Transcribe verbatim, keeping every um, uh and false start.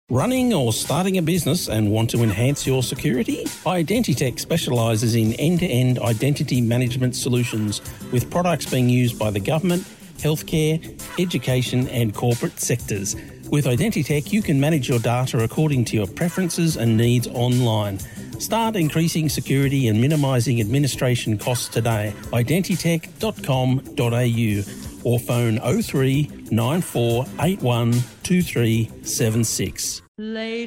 Running or starting a business and want to enhance your security? Identitech specialises in end-to-end identity management solutions with products being used by the government, healthcare, education and corporate sectors. With Identitech, you can manage your data according to your preferences and needs online. Start increasing security and minimising administration costs today. identitech dot com dot a u or phone oh three nine four eight one two three seven six. Late